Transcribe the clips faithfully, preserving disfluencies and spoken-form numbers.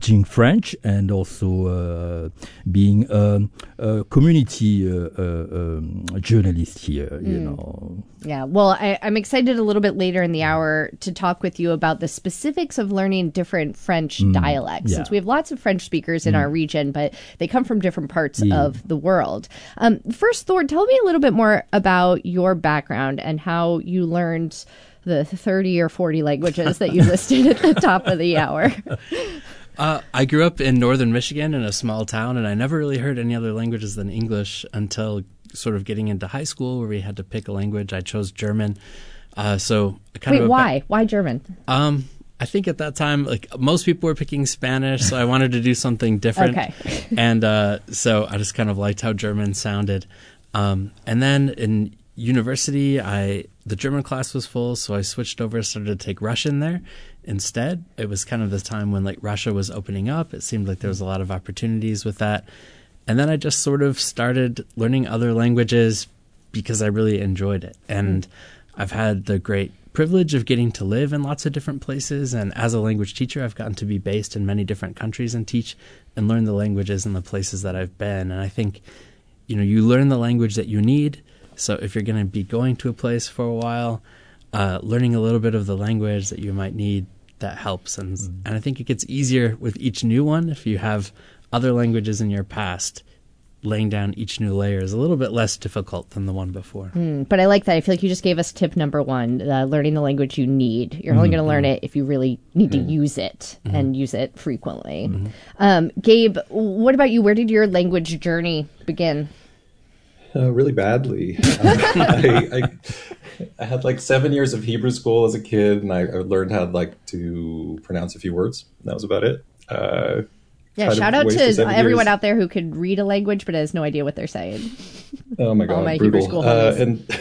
teaching French and also uh, being um, a community uh, uh, um, journalist here, you mm. know. Yeah, well, I, I'm excited a little bit later in the hour to talk with you about the specifics of learning different French mm. dialects, yeah. since we have lots of French speakers in mm. our region, but they come from different parts yeah. of the world. Um, first, Thor, tell me a little bit more about your background and how you learned the thirty or forty languages that you listed at the top of the hour. Uh, I grew up in northern Michigan in a small town, and I never really heard any other languages than English until sort of getting into high school, where we had to pick a language. I chose German. Uh, so kind Wait, of why? Ba- why German? Um, I think at that time, like most people were picking Spanish, so I wanted to do something different. Okay. and uh, so I just kind of liked how German sounded. Um, and then in university, I the German class was full, so I switched over, started to take Russian there instead. It was kind of the time when like Russia was opening up. It seemed like there was a lot of opportunities with that. And then I just sort of started learning other languages because I really enjoyed it. And I've had the great privilege of getting to live in lots of different places. And as a language teacher, I've gotten to be based in many different countries and teach and learn the languages in the places that I've been. And I think, you know, you learn the language that you need. So if you're going to be going to a place for a while, uh, learning a little bit of the language that you might need, that helps. And mm. and I think it gets easier with each new one. If you have other languages in your past, laying down each new layer is a little bit less difficult than the one before. Mm, but I like that. I feel like you just gave us tip number one, uh, learning the language you need. You're mm-hmm. only going to learn it if you really need mm-hmm. to use it mm-hmm. and use it frequently. Mm-hmm. Um, Gabe, what about you? Where did your language journey begin? Uh, really badly. Um, I, I, I had like seven years of Hebrew school as a kid, and I, I learned how like to pronounce a few words. That was about it. Uh, yeah, shout out to everyone years. out there who could read a language but has no idea what they're saying. Oh my god, All my brutal. Hebrew school uh,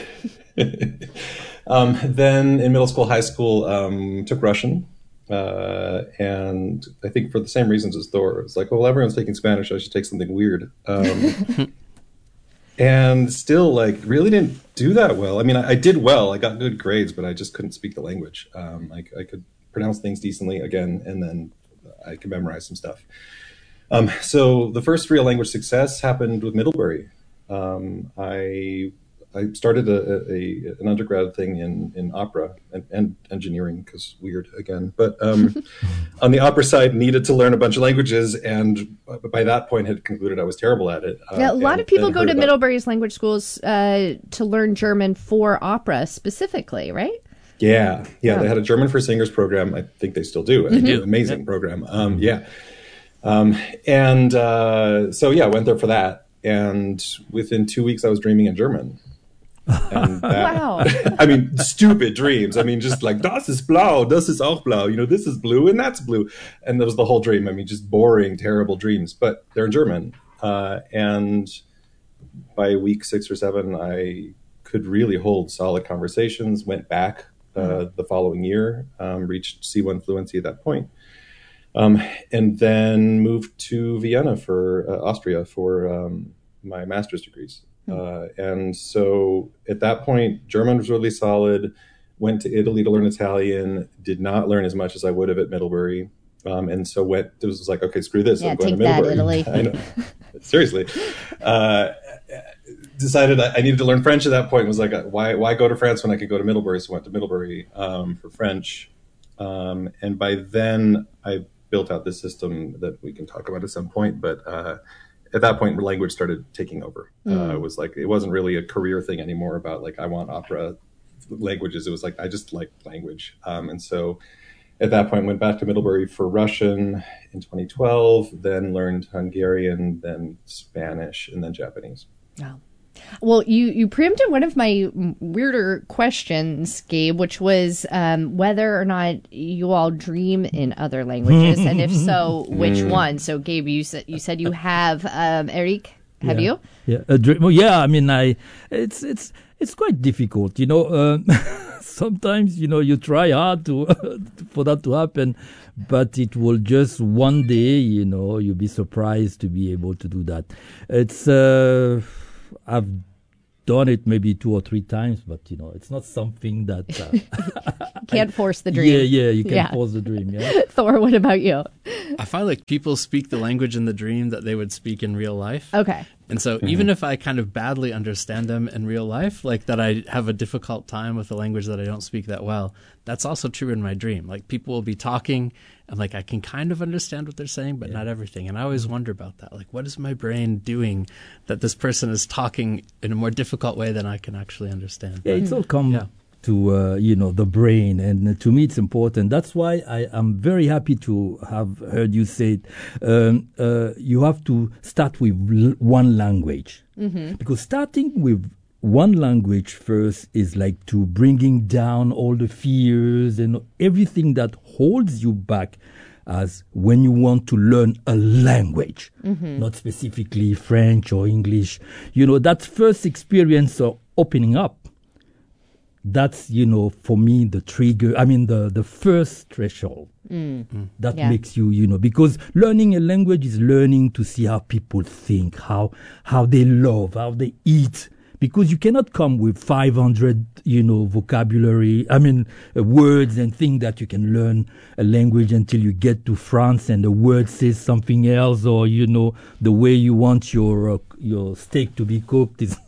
and um, then in middle school, high school, um, took Russian. Uh, and I think for the same reasons as Thor, it's like, well, everyone's taking Spanish, I should take something weird. Um, And still, like, really didn't do that well. I mean, I, I did well. I got good grades, but I just couldn't speak the language. Um, I, I could pronounce things decently again, and then I could memorize some stuff. Um, so the first real language success happened with Middlebury. Um, I I started a, a, an undergrad thing in, in opera and, and engineering, because weird again. But um, on the opera side, needed to learn a bunch of languages, and by that point had concluded I was terrible at it. Uh, yeah, a lot and, of people go to about... Middlebury's language schools uh, to learn German for opera specifically, right? Yeah, yeah, yeah. They had a German for Singers program. I think they still do. They do. Amazing yep. program. Um, yeah. Um, and uh, so, yeah, I went there for that. And within two weeks, I was dreaming in German. And that, wow. I mean, stupid dreams. I mean, just like, das ist blau, das ist auch blau. You know, this is blue and that's blue. And that was the whole dream. I mean, just boring, terrible dreams. But they're in German. Uh, and by week six or seven, I could really hold solid conversations, went back uh, the following year, um, reached C one fluency at that point. Um, and then moved to Vienna for uh, Austria for um, my master's degrees. Uh, and so at that point, German was really solid, went to Italy to learn Italian, did not learn as much as I would have at Middlebury. Um, and so went, it was like, okay, screw this. Yeah, I'm going take to Middlebury. that, Italy. I know. Seriously. Uh, decided I needed to learn French at that point. Was like, why, why go to France when I could go to Middlebury? So went to Middlebury um, for French. Um, and by then I built out this system that we can talk about at some point, but uh, at that point, language started taking over. Mm. Uh, it was like, it wasn't really a career thing anymore about like, I want opera languages. It was like, I just like language. Um, and so at that point, went back to Middlebury for Russian in twenty twelve, then learned Hungarian, then Spanish, and then Japanese. Wow. Well, you, you preempted one of my weirder questions, Gabe, which was um, whether or not you all dream in other languages, and if so, which one? So, Gabe, you said you said you have. Um, Eric, have yeah. you? Yeah, a dream. Well, yeah. I mean, I. It's it's it's quite difficult, you know. Uh, sometimes, you know, you try hard to for that to happen, but it will just one day, you know, you'll be surprised to be able to do that. It's. Uh, I've done it maybe two or three times, but you know, it's not something that uh, can't force the dream. Yeah, yeah, you can't Yeah. force the dream. Yeah. Thor, what about you? I find like people speak the language in the dream that they would speak in real life. Okay. And so even if I kind of badly understand them in real life, like that I have a difficult time with a language that I don't speak that well, that's also true in my dream. Like people will be talking and like I can kind of understand what they're saying, but not everything. And I always wonder about that. Like what is my brain doing that this person is talking in a more difficult way than I can actually understand? Yeah, it's all come Yeah. to uh, you know, the brain, and uh, to me it's important. That's why I am very happy to have heard you say um, uh, you have to start with l- one language, mm-hmm. because starting with one language first is like to bringing down all the fears and everything that holds you back. As when you want to learn a language, mm-hmm. not specifically French or English, you know, that first experience of opening up, that's, you know, for me, the trigger, I mean, the, the first threshold Mm. Mm. that Yeah. makes you, you know, because learning a language is learning to see how people think, how, how they love, how they eat. Because you cannot come with five hundred, you know, vocabulary, I mean, uh, words and think that you can learn a language until you get to France and the word says something else, or, you know, the way you want your, uh, your steak to be cooked is,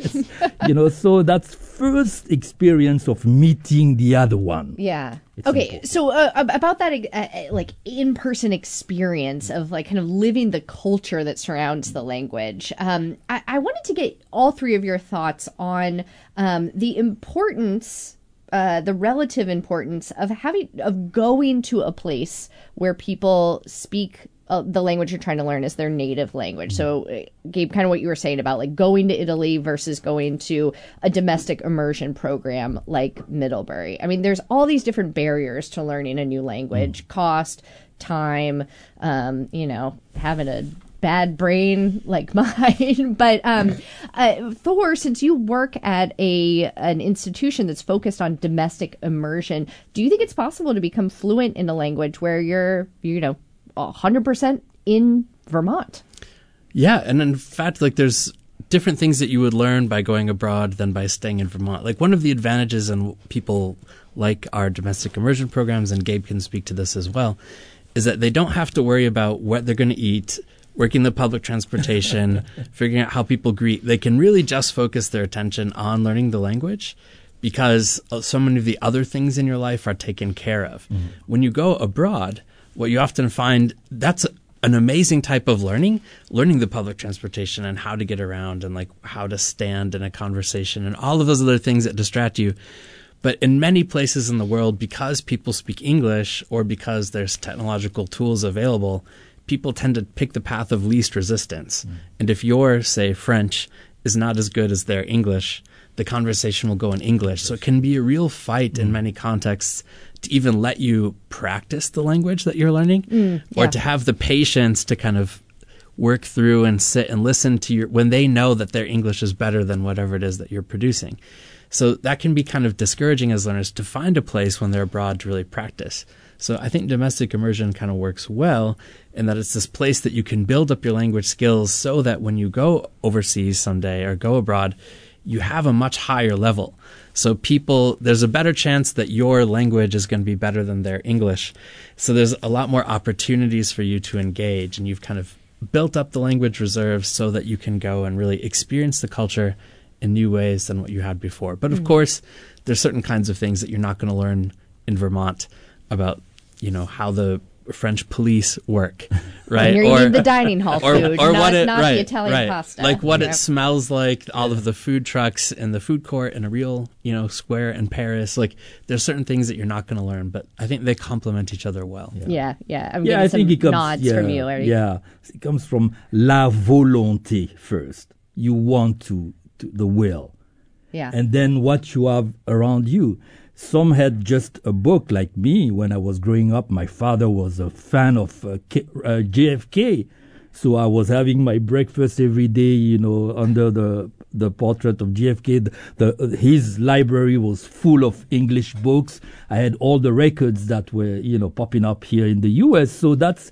you know, so that's first experience of meeting the other one. Yeah. It's okay. important. So uh, ab- about that, uh, uh, like in-person experience of like kind of living the culture that surrounds the language. Um, I-, I wanted to get all three of your thoughts on um, the importance, uh, the relative importance of having of going to a place where people speak Uh, the language you're trying to learn is their native language. So, uh, Gabe, kind of what you were saying about like going to Italy versus going to a domestic immersion program like Middlebury. I mean, there's all these different barriers to learning a new language: cost, time, um, you know, having a bad brain like mine. But um, uh, Thor, since you work at a an institution that's focused on domestic immersion, do you think it's possible to become fluent in a language where you're, you know, one hundred percent in Vermont? Yeah, and in fact, like there's different things that you would learn by going abroad than by staying in Vermont. Like one of the advantages, and people like our domestic immersion programs, and Gabe can speak to this as well, is that they don't have to worry about what they're going to eat, working the public transportation, figuring out how people greet. They can really just focus their attention on learning the language, because so many of the other things in your life are taken care of. Mm-hmm. When you go abroad, what you often find, that's an amazing type of learning, learning the public transportation and how to get around and like how to stand in a conversation and all of those other things that distract you. But in many places in the world, because people speak English or because there's technological tools available, people tend to pick the path of least resistance. Mm. And if your, say, French is not as good as their English, the conversation will go in English. So it can be a real fight mm. in many contexts to even let you practice the language that you're learning, mm, or yeah. to have the patience to kind of work through and sit and listen to your, when they know that their English is better than whatever it is that you're producing. So that can be kind of discouraging as learners to find a place when they're abroad to really practice. So I think domestic immersion kind of works well in that it's this place that you can build up your language skills so that when you go overseas someday or go abroad, you have a much higher level. So people, there's a better chance that your language is going to be better than their English. So there's a lot more opportunities for you to engage, and you've kind of built up the language reserve so that you can go and really experience the culture in new ways than what you had before. But of mm. course, there's certain kinds of things that you're not going to learn in Vermont about, you know, how the French police work, right? And you're or eating the dining hall or, food, or not, what it, not right, the Italian right. pasta. Like what yep. it smells like, all of the food trucks in the food court in a real, you know, square in Paris. Like there's certain things that you're not going to learn, but I think they complement each other well. Yeah, yeah. yeah. I'm yeah, getting I some think it comes, nods yeah, from you, Eric. Yeah, it comes from la volonté first. You want to, to the will. Yeah. And then what you have around you. Some had just a book, like me. When I was growing up, my father was a fan of uh, K, uh, J F K. So I was having my breakfast every day, you know, under the the portrait of J F K. The, the his library was full of English books. I had all the records that were, you know, popping up here in the U S. So that's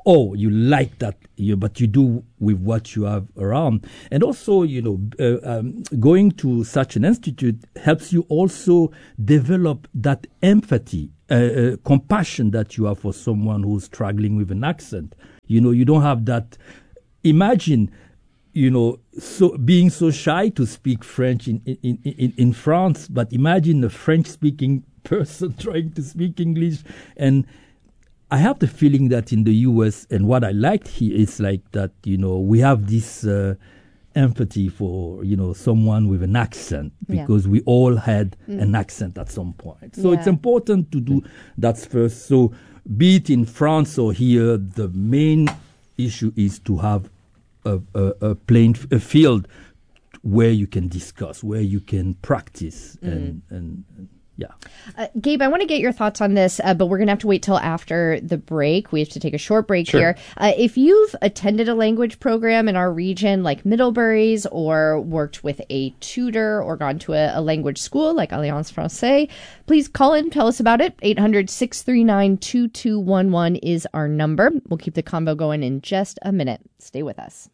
oh, you like that, you, but you do with what you have around. And also, you know, uh, um, going to such an institute helps you also develop that empathy, uh, uh, compassion that you have for someone who's struggling with an accent. You know, you don't have that. Imagine, you know, so being so shy to speak French in, in, in, in France, but imagine a French-speaking person trying to speak English. And I have the feeling that in the U S, and what I liked here is like that, you know, we have this uh, empathy for, you know, someone with an accent, because yeah. we all had mm. an accent at some point. So yeah. it's important to do that first. So be it in France or here, the main issue is to have a, a, a plain a field where you can discuss, where you can practice, mm. and, and, and yeah. Uh, Gabe, I want to get your thoughts on this, uh, but we're going to have to wait till after the break. We have to take a short break sure. here. Uh, if you've attended a language program in our region like Middlebury's, or worked with a tutor, or gone to a, a language school like Alliance Française, please call in, tell us about it. eight hundred, six three nine, two two one one is our number. We'll keep the convo going in just a minute. Stay with us.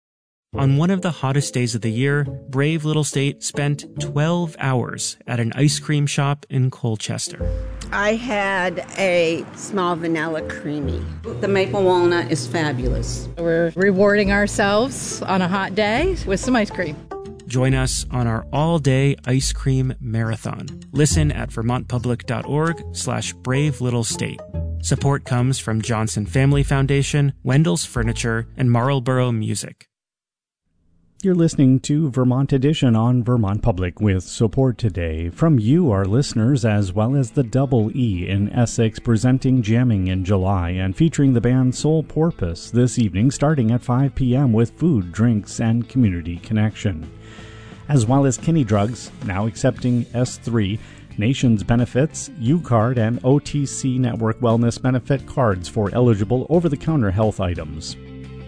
On one of the hottest days of the year, Brave Little State spent twelve hours at an ice cream shop in Colchester. I had a small vanilla creamy. The maple walnut is fabulous. We're rewarding ourselves on a hot day with some ice cream. Join us on our all-day ice cream marathon. Listen at vermontpublic.org slash brave little state. Support comes from Johnson Family Foundation, Wendell's Furniture, and Marlboro Music. You're listening to Vermont Edition on Vermont Public, with support today from you, our listeners, as well as the Double E in Essex, presenting Jamming in July and featuring the band Soul Porpoise this evening starting at five p.m. with food, drinks, and community connection. As well as Kinney Drugs, now accepting S three, Nations Benefits, U-Card, and O T C Network Wellness Benefit cards for eligible over-the-counter health items.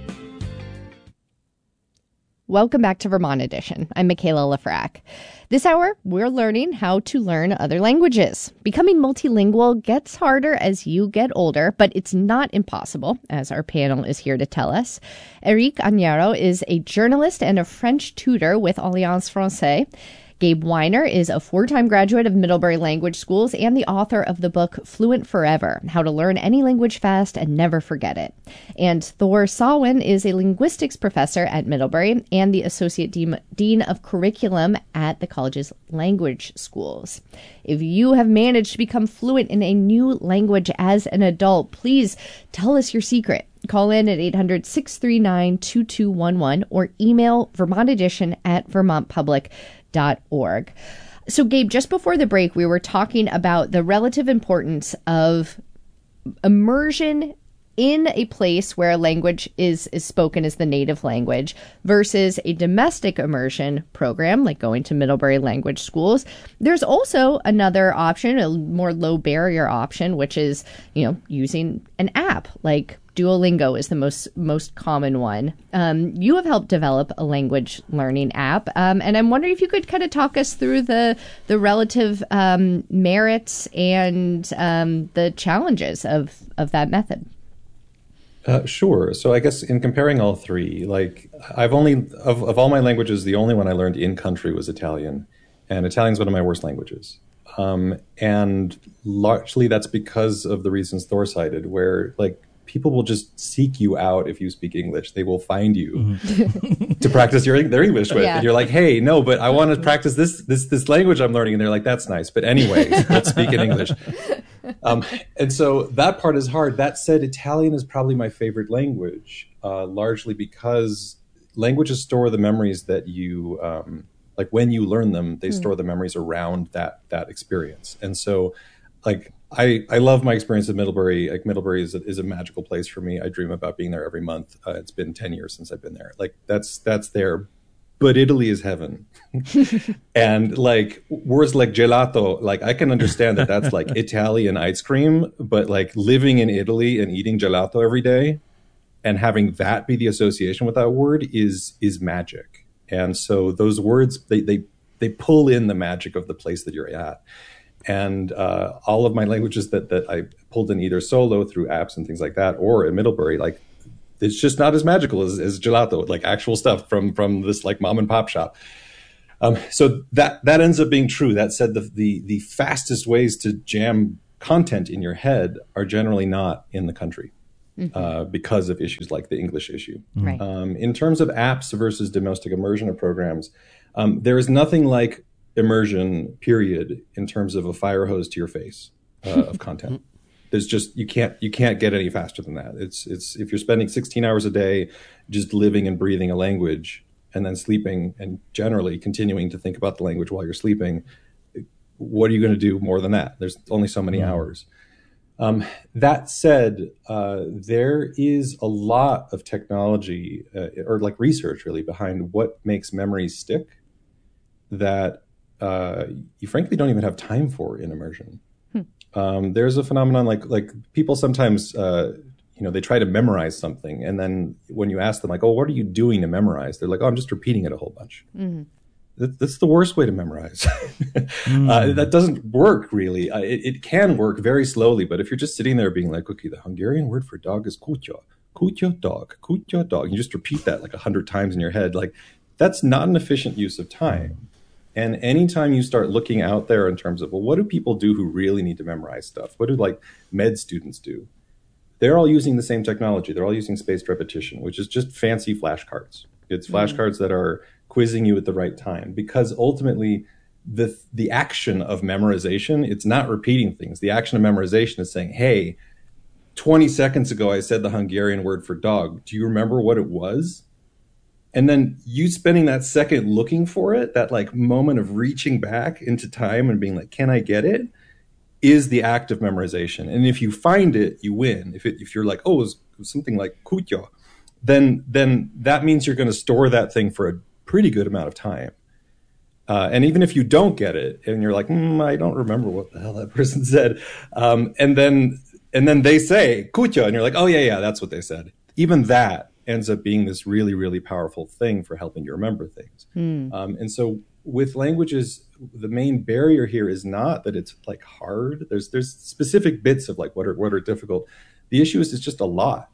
Welcome back to Vermont Edition. I'm Michaela Lafrac. This hour, we're learning how to learn other languages. Becoming multilingual gets harder as you get older, but it's not impossible, as our panel is here to tell us. Eric Agnaro is a journalist and a French tutor with Alliance Française. Gabe Weiner is a four-time graduate of Middlebury Language Schools and the author of the book Fluent Forever, How to Learn Any Language Fast and Never Forget It. And Thor Sawin is a linguistics professor at Middlebury and the Associate Dean, Dean of Curriculum at the college's language schools. If you have managed to become fluent in a new language as an adult, please tell us your secret. Call in at eight hundred, six three nine, two two one one or email vermontedition at vermontpublic dot org. So, Gabe, just before the break, we were talking about the relative importance of immersion in a place where a language is, is spoken as the native language versus a domestic immersion program like going to Middlebury Language Schools. There's also another option, a more low barrier option, which is, you know, using an app like Duolingo is the most most common one. Um, you have helped develop a language learning app, um, and I'm wondering if you could kind of talk us through the the relative um, merits and um, the challenges of of that method. Uh, sure. So I guess in comparing all three, like I've only of of all my languages, the only one I learned in country was Italian, and Italian is one of my worst languages. Um, and largely that's because of the reasons Thor cited, where like people will just seek you out if you speak English. They will find you mm-hmm. to practice your their English with. Yeah. And you're like, hey, no, but I want to practice this this this language I'm learning. And they're like, that's nice. But anyway, let's speak in English. Um, and so that part is hard. That said, Italian is probably my favorite language, uh, largely because languages store the memories that you, um, like when you learn them, they mm. store the memories around that that experience. And so like, I, I love my experience at Middlebury. Like Middlebury is a, is a magical place for me. I dream about being there every month. Uh, it's been ten years since I've been there. Like that's that's there, but Italy is heaven. And like words like gelato, like I can understand that that's like Italian ice cream, but like living in Italy and eating gelato every day and having that be the association with that word is is magic. And so those words they they they pull in the magic of the place that you're at. And uh, all of my languages that, that I pulled in either solo through apps and things like that, or at Middlebury, like it's just not as magical as, as gelato, like actual stuff from from this like mom and pop shop. Um, so that that ends up being true. That said, the, the the fastest ways to jam content in your head are generally not in the country mm-hmm. uh, because of issues like the English issue. Right. Um, in terms of apps versus domestic immersion of programs, um, there is nothing like immersion, period, in terms of a fire hose to your face uh, of content. There's just you can't you can't get any faster than that. It's it's if you're spending sixteen hours a day just living and breathing a language and then sleeping and generally continuing to think about the language while you're sleeping, what are you going to do more than that? There's only so many mm. hours. Um, that said, uh, there is a lot of technology uh, or like research really behind what makes memories stick that uh, you frankly don't even have time for in immersion. Hmm. Um, there's a phenomenon like like people sometimes, uh, you know, they try to memorize something. And then when you ask them like, oh, what are you doing to memorize? They're like, oh, I'm just repeating it a whole bunch. Mm-hmm. That, that's the worst way to memorize. mm. uh, that doesn't work really. Uh, it, it can work very slowly. But if you're just sitting there being like, okay, the Hungarian word for dog is kutya, kutya dog, kutya dog. You just repeat that like a hundred times in your head. Like that's not an efficient use of time. And anytime you start looking out there in terms of, well, what do people do who really need to memorize stuff? What do like med students do? They're all using the same technology. They're all using spaced repetition, which is just fancy flashcards. It's flashcards mm-hmm. that are quizzing you at the right time, because ultimately the the action of memorization, it's not repeating things. The action of memorization is saying, hey, twenty seconds ago I said the Hungarian word for dog. Do you remember what it was? And then you spending that second looking for it, that like moment of reaching back into time and being like, can I get it? Is the act of memorization. And if you find it, you win. If it, if you're like, oh, it was something like kutya, then then that means you're going to store that thing for a pretty good amount of time. Uh, and even if you don't get it and you're like, mm, I don't remember what the hell that person said. Um, and then and then they say kutya and you're like, oh, yeah, yeah, that's what they said. Even that ends up being this really, really powerful thing for helping you remember things. Mm. Um, and so with languages, the main barrier here is not that it's like hard. There's there's specific bits of like what are what are difficult. The issue is it's just a lot.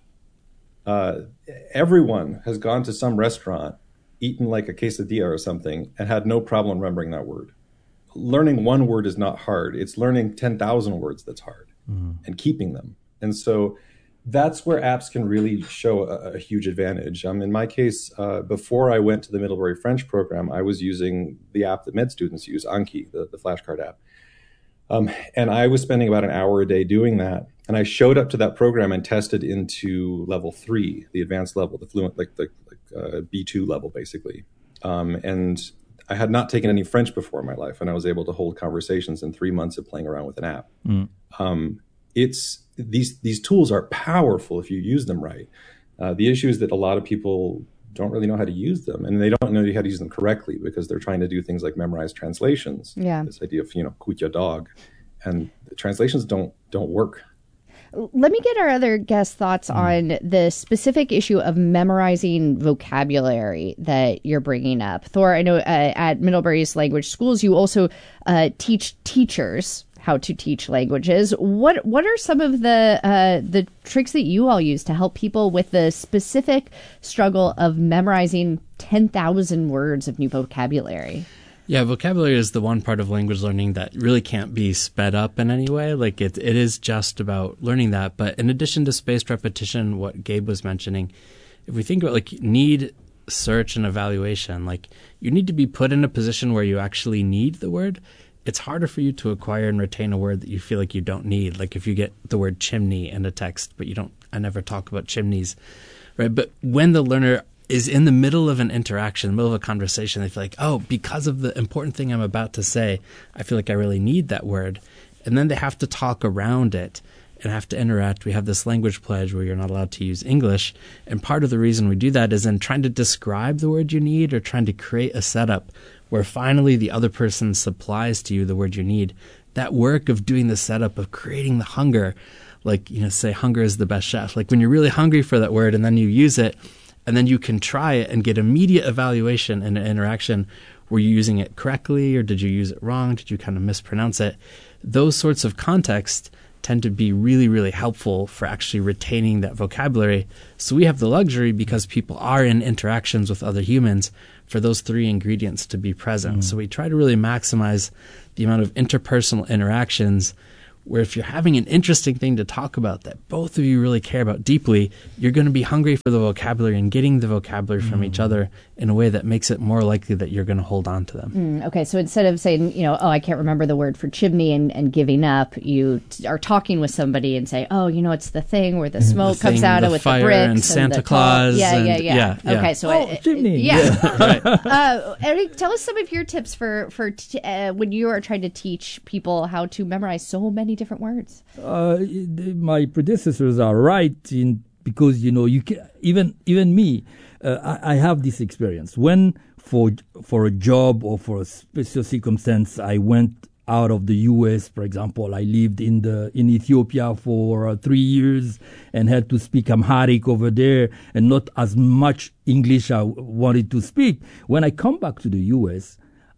Uh, everyone has gone to some restaurant, eaten like a quesadilla or something, and had no problem remembering that word. Learning one word is not hard. It's learning ten thousand words that's hard mm. and keeping them. And so that's where apps can really show a, a huge advantage. Um, in my case, uh, before I went to the Middlebury French program, I was using the app that med students use, Anki, the, the flashcard app. Um, and I was spending about an hour a day doing that. And I showed up to that program and tested into level three, the advanced level, the fluent, like the like, uh, B two level, basically. Um, and I had not taken any French before in my life, and I was able to hold conversations in three months of playing around with an app. Mm. Um, it's these these tools are powerful if you use them right. Uh, the issue is that a lot of people don't really know how to use them, and they don't know how to use them correctly because they're trying to do things like memorize translations. Yeah, this idea of you know kutya dog, and the translations don't don't work. Let me get our other guest thoughts mm. on the specific issue of memorizing vocabulary that you're bringing up. Thor, I know uh, at Middlebury's Language Schools, you also uh, teach teachers how to teach languages. What what are some of the uh, the tricks that you all use to help people with the specific struggle of memorizing ten thousand words of new vocabulary? Yeah, vocabulary is the one part of language learning that really can't be sped up in any way. Like it, it is just about learning that. But in addition to spaced repetition, what Gabe was mentioning, if we think about like need, search, and evaluation, like you need to be put in a position where you actually need the word. It's harder for you to acquire and retain a word that you feel like you don't need. Like if you get the word chimney in a text, but you don't, I never talk about chimneys, right? But when the learner is in the middle of an interaction, in the middle of a conversation, they feel like, oh, because of the important thing I'm about to say, I feel like I really need that word. And then they have to talk around it and have to interact. We have this language pledge where you're not allowed to use English. And part of the reason we do that is in trying to describe the word you need or trying to create a setup where finally the other person supplies to you the word you need. That work of doing the setup, of creating the hunger, like, you know, say hunger is the best chef. Like when you're really hungry for that word and then you use it, and then you can try it and get immediate evaluation and interaction. Were you using it correctly or did you use it wrong? Did you kind of mispronounce it? those sorts of contexts tend to be really, really helpful for actually retaining that vocabulary. So we have the luxury, because people are in interactions with other humans, for those three ingredients to be present. Mm. So we try to really maximize the amount of interpersonal interactions, where if you're having an interesting thing to talk about that both of you really care about deeply, you're going to be hungry for the vocabulary and getting the vocabulary mm. from each other in a way that makes it more likely that you're going to hold on to them. Mm, okay, so instead of saying, you know, oh, I can't remember the word for chimney and, and giving up, you t- are talking with somebody and say, oh, you know, it's the thing where the smoke the comes thing, out the of with fire the bricks and and Santa the Claus. Yeah, and, yeah, yeah, yeah, yeah. Okay, so oh, I, chimney. Yeah. yeah. Right. uh, Eric, tell us some of your tips for for t- uh, when you are trying to teach people how to memorize so many different words. Uh, my predecessors are right in because you know you can, even even me. Uh, I, I have this experience when for for a job or for a special circumstance I went out of the U S. For example, I lived in the in Ethiopia for uh, three years and had to speak Amharic over there, and not as much English I wanted to speak. When I come back to the U S,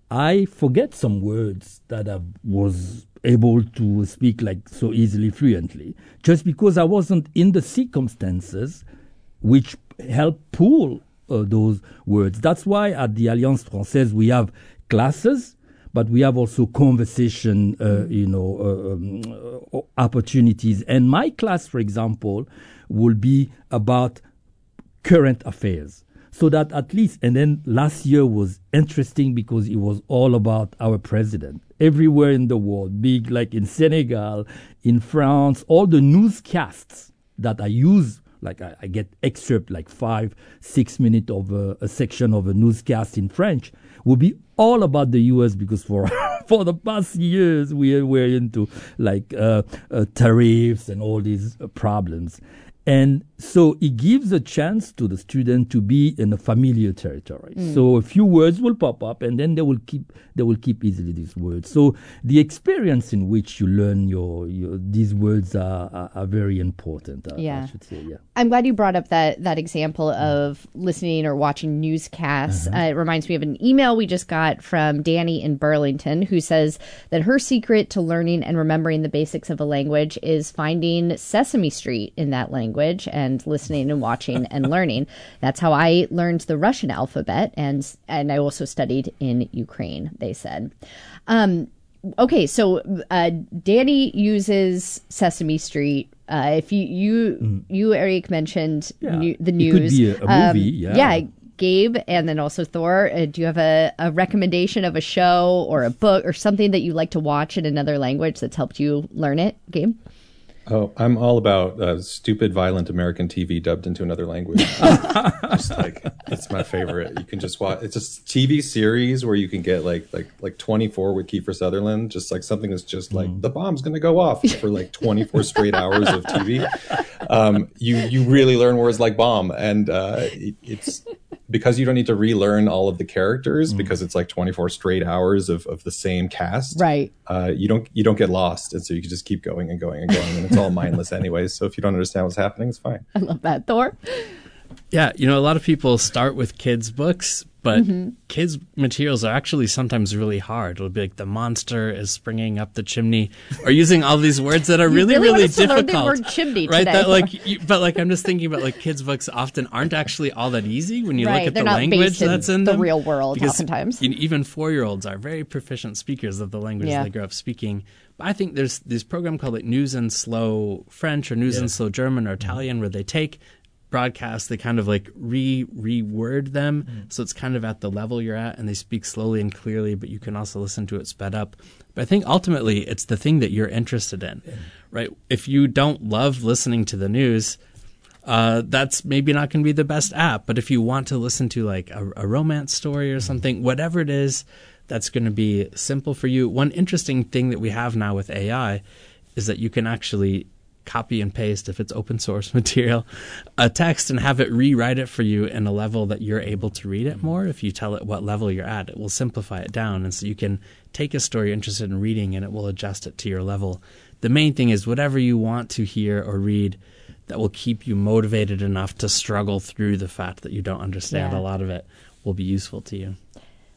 I forget some words that I was able to speak like so easily, fluently, just because I wasn't in the circumstances which help pull uh, those words. That's why at the Alliance Française we have classes, but we have also conversation, uh, you know, uh, um, uh, opportunities. And my class, for example, will be about current affairs. So that at least, and then last year was interesting because it was all about our president. Everywhere in the world, big like in Senegal, in France, all the newscasts that I use, like I, I get excerpt like five, six minutes of a, a section of a newscast in French, will be all about the U S because for for the past years we were into like uh, uh, tariffs and all these uh, problems. And so it gives a chance to the student to be in a familiar territory. Mm. So a few words will pop up, and then they will keep they will keep easily these words. So the experience in which you learn your, your these words are, are, are very important. Uh, yeah. I should say. Yeah. I'm glad you brought up that that example of listening or watching newscasts. Uh-huh. Uh, it reminds me of an email we just got from Danny in Burlington, who says that her secret to learning and remembering the basics of a language is finding Sesame Street in that language and listening and watching and learning. That's how I learned the Russian alphabet, and and I also studied in Ukraine, they said. Um, okay, so uh, Danny uses Sesame Street. Uh, if you you, mm. you Eric mentioned yeah. new, the news. It could be a, a movie, um, yeah. Yeah, Gabe, and then also Thor. Uh, do you have a, a recommendation of a show or a book or something that you like to watch in another language that's helped you learn it, Gabe? Oh, I'm all about uh, stupid, violent American T V dubbed into another language. Just like, it's my favorite. You can just watch. It's a T V series where you can get like like like twenty-four with Kiefer Sutherland. Just like something that's just like mm. the bomb's gonna go off for like twenty-four straight hours of T V. Um, you you really learn words like bomb, and uh, it, it's because you don't need to relearn all of the characters mm. because it's like twenty-four straight hours of, of the same cast. Right. Uh, you don't you don't get lost, and so you can just keep going and going and going, and it's all mindless anyways. So if you don't understand what's happening, it's fine. I love that. Thor? Yeah, you know, a lot of people start with kids' books, but mm-hmm. kids' materials are actually sometimes really hard. It'll be like the monster is springing up the chimney, or using all these words that are really, really, really difficult. difficult. To learn the word chimney right? Today. That like, you, but like, I'm just thinking about like kids' books often aren't actually all that easy when you right. look at They're the not language based in that's in the them. real world, because oftentimes. You know, even four-year-olds are very proficient speakers of the languages yeah. they grow up speaking. But I think there's this program called like News and Slow French or News yeah. and Slow German or Italian, where they take broadcasts, they kind of like re reword them mm. so it's kind of at the level you're at, and they speak slowly and clearly, but you can also listen to it sped up. But I think ultimately it's the thing that you're interested in, yeah. right? If you don't love listening to the news, uh, that's maybe not going to be the best app. But if you want to listen to like a, a romance story or something, whatever it is, that's going to be simple for you. One interesting thing that we have now with A I is that you can actually copy and paste, if it's open source material, a text and have it rewrite it for you in a level that you're able to read it more. If you tell it what level you're at, it will simplify it down. And so you can take a story you're interested in reading and it will adjust it to your level. The main thing is whatever you want to hear or read that will keep you motivated enough to struggle through the fact that you don't understand yeah. a lot of it will be useful to you.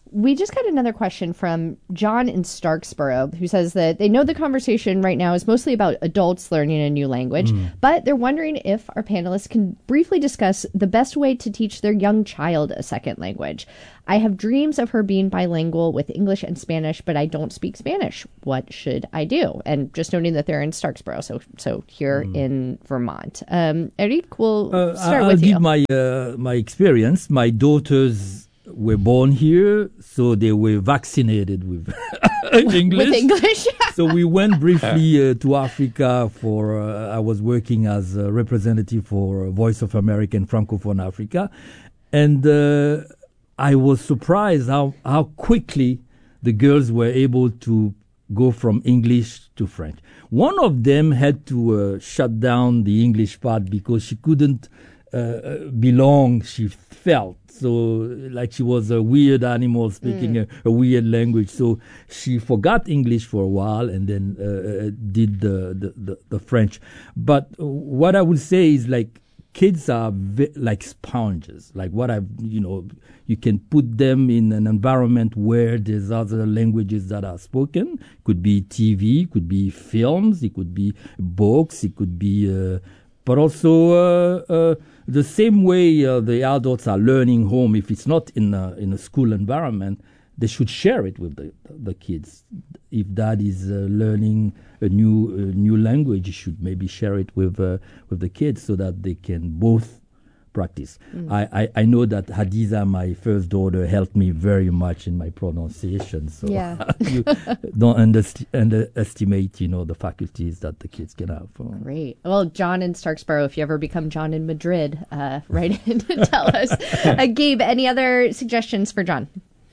We just got another question from John in Starksboro, who says that they know the conversation right now is mostly about adults learning a new language, mm. but they're wondering if our panelists can briefly discuss the best way to teach their young child a second language. I have dreams of her being bilingual with English and Spanish, but I don't speak Spanish. What should I do? And just noting that they're in Starksboro, so so here mm. in Vermont. Um, Eric, we'll uh, start I'll with you. I'll give my, uh, my experience. My daughters were born here, so they were vaccinated with English. With English. So we went briefly uh, to Africa for, uh, I was working as a representative for Voice of America in Francophone Africa. And uh, I was surprised how, how quickly the girls were able to go from English to French. One of them had to uh, shut down the English part because she couldn't uh, belong, she felt. So, like she was a weird animal speaking mm. a, a weird language. So she forgot English for a while and then uh, did the, the, the, the French. But what I would say is like kids are vi- like sponges. Like what I've, you know, you can put them in an environment where there's other languages that are spoken. Could be T V, could be films, it could be books, it could be... Uh, but also uh, uh, the same way uh, the adults are learning home, if it's not in a, in a school environment, they should share it with the, the kids. If dad is uh, learning a new uh, new language, you should maybe share it with uh, with the kids so that they can both practice. Mm. I, I, I know that Hadiza, my first daughter, helped me very much in my pronunciation. So yeah. you don't underst- underestimate, you know, the faculties that the kids can have. Um, Great. Well, John in Starksboro, if you ever become John in Madrid, uh, write in to tell us. Uh, Gabe, any other suggestions for John?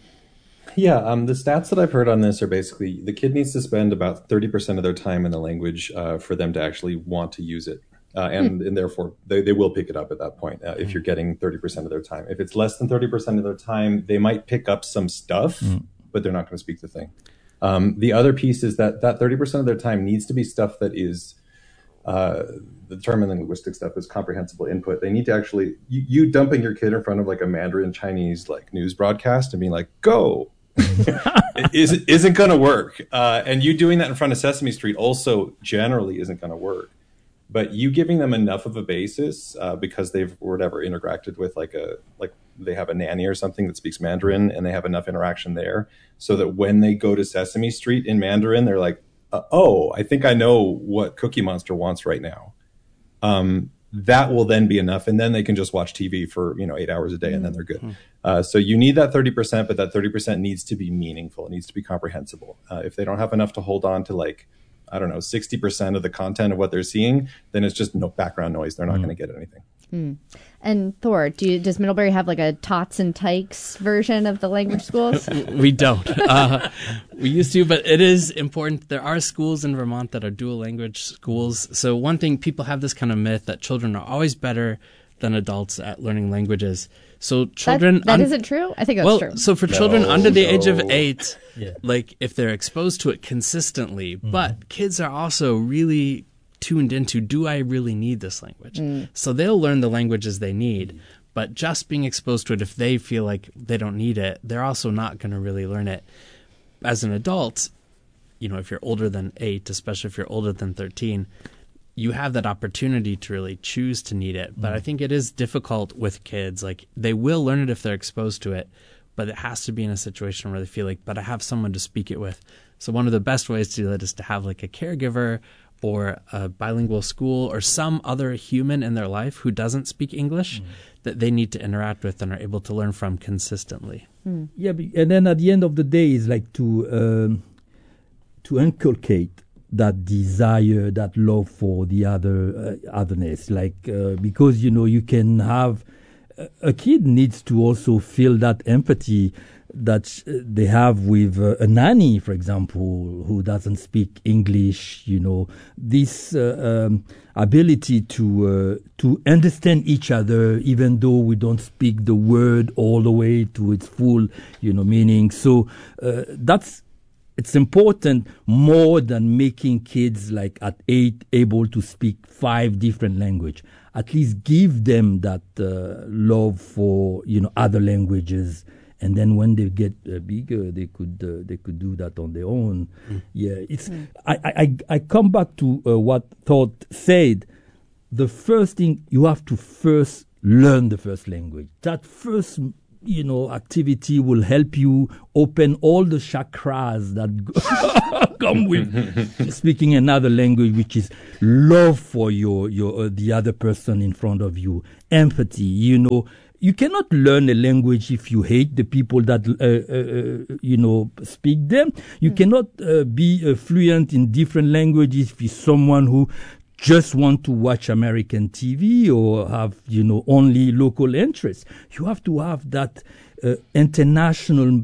Yeah, um, the stats that I've heard on this are basically the kid needs to spend about thirty percent of their time in the language uh, for them to actually want to use it. Uh, and, mm. and therefore, they, they will pick it up at that point uh, if you're getting thirty percent of their time. If it's less than thirty percent of their time, they might pick up some stuff, mm. but they're not going to speak the thing. Um, the other piece is that that thirty percent of their time needs to be stuff that is, uh, the term in linguistic stuff is comprehensible input. They need to actually, you, you dumping your kid in front of like a Mandarin Chinese like news broadcast and being like, go, isn't, isn't going to work. Uh, and you doing that in front of Sesame Street also generally isn't going to work. But you giving them enough of a basis uh, because they've or whatever interacted with like a like they have a nanny or something that speaks Mandarin and they have enough interaction there so that when they go to Sesame Street in Mandarin, they're like, uh, oh, I think I know what Cookie Monster wants right now. Um, that will then be enough. And then they can just watch T V for, you know, eight hours a day and then they're good. Mm-hmm. Uh, so you need that thirty percent, but that thirty percent needs to be meaningful. It needs to be comprehensible. Uh, if they don't have enough to hold on to like, I don't know, sixty percent of the content of what they're seeing, then it's just no background noise. They're not mm. going to get anything. Mm. And Thor, do you, does Middlebury have like a Tots and Tykes version of the language schools? We don't. Uh, we used to, but it is important. There are schools in Vermont that are dual language schools. So one thing, people have this kind of myth that children are always better than adults at learning languages. So children... That, that un- isn't true? I think that's well, true. So for no, children under the no. age of eight, yeah. like if they're exposed to it consistently, mm-hmm. but kids are also really tuned into, do I really need this language? Mm. So they'll learn the languages they need, but just being exposed to it, if they feel like they don't need it, they're also not going to really learn it. As an adult, you know, if you're older than eight, especially if you're older than thirteen, you have that opportunity to really choose to need it. But mm. I think it is difficult with kids. Like they will learn it if they're exposed to it, but it has to be in a situation where they feel like, but I have someone to speak it with. So one of the best ways to do that is to have like a caregiver or a bilingual school or some other human in their life who doesn't speak English mm. that they need to interact with and are able to learn from consistently. Mm. Yeah, and then at the end of the day is like to um, to inculcate that desire, that love for the other uh, otherness, like uh, because you know you can have uh, a kid needs to also feel that empathy that uh, they have with uh, a nanny, for example, who doesn't speak English. You know, this uh, um, ability to uh, to understand each other, even though we don't speak the word all the way to its full, you know, meaning. So uh, that's. It's important more than making kids like at eight able to speak five different languages. At least give them that uh, love for, you know, other languages And then when they get uh, bigger, they could uh, they could do that on their own. Mm. Yeah, it's. Mm. I, I I come back to uh, what Todd said. The first thing, you have to first learn the first language. That first, you know, activity will help you open all the chakras that come with speaking another language, which is love for your your uh, the other person in front of you, empathy. You know, you cannot learn a language if you hate the people that uh, uh, uh, you know speak them. You mm. cannot uh, be uh, fluent in different languages if you're someone who just want to watch American T V or have, you know, only local interests. You have to have that uh, international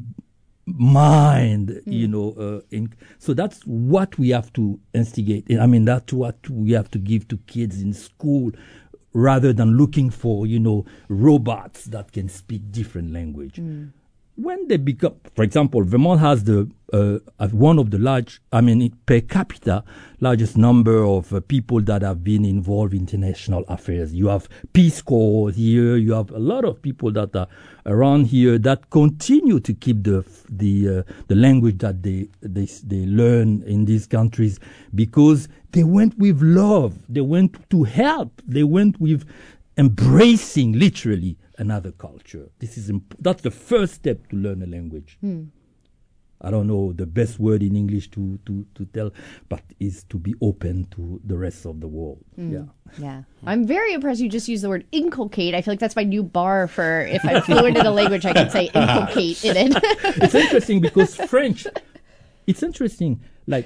mind, mm. you know. Uh, in, so that's what we have to instigate. I mean, that's what we have to give to kids in school, rather than looking for, you know, robots that can speak different language. Mm. When they become, for example, Vermont has the uh, one of the large, I mean, it, per capita, largest number of uh, people that have been involved in international affairs. You have Peace Corps here. You have a lot of people that are around here that continue to keep the the uh, the language that they they they learn in these countries, because they went with love. They went to help. They went with embracing, literally, another culture. This is imp- that's the first step to learn a language. Hmm. I don't know the best word in English to, to, to tell, but is to be open to the rest of the world. Mm. Yeah. Yeah. I'm very impressed you just used the word inculcate. I feel like that's my new bar for if I'm fluent in a language, I can say inculcate in it. It's interesting because French, it's interesting, like,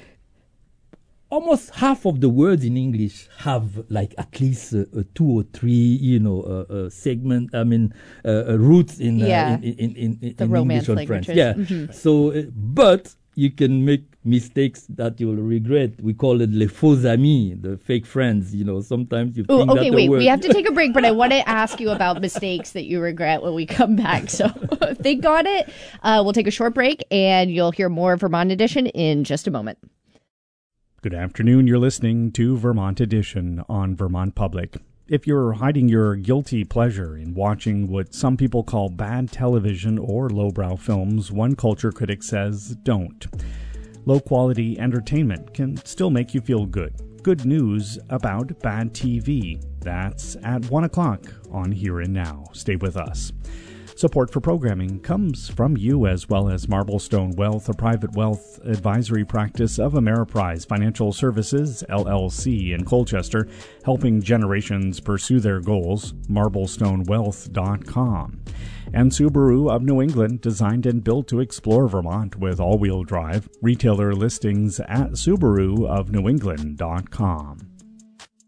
almost half of the words in English have like at least uh, uh, two or three, you know, uh, uh, segment. I mean, uh, uh, roots in, uh, yeah. in in in, in, the in Romance English or French. languages. Yeah. Mm-hmm. So, uh, but you can make mistakes that you'll regret. We call it les faux amis, the fake friends. You know, sometimes you Ooh, think okay, that wait, the word. we have to take a break, but I want to ask you about mistakes that you regret when we come back. So think on it. Uh, we'll take a short break, and you'll hear more of Vermont Edition in just a moment. Good afternoon. You're listening to Vermont Edition on Vermont Public. If you're hiding your guilty pleasure in watching what some people call bad television or lowbrow films, one culture critic says don't. Low-quality entertainment can still make you feel good. Good news about bad T V. That's at one o'clock on Here and Now. Stay with us. Support for programming comes from you, as well as Marblestone Wealth, a private wealth advisory practice of Ameriprise Financial Services, L L C, in Colchester, helping generations pursue their goals, marblestone wealth dot com. And Subaru of New England, designed and built to explore Vermont with all-wheel drive. Retailer listings at subaru of new england dot com.